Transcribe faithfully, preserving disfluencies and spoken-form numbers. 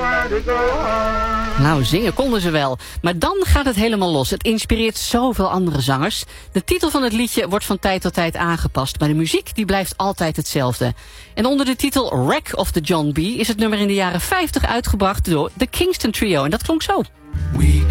Nou, zingen konden ze wel. Maar dan gaat het helemaal los. Het inspireert zoveel andere zangers. De titel van het liedje wordt van tijd tot tijd aangepast. Maar de muziek die blijft altijd hetzelfde. En onder de titel Wreck of the John B. is het nummer in de jaren vijftig uitgebracht door The Kingston Trio. En dat klonk zo. We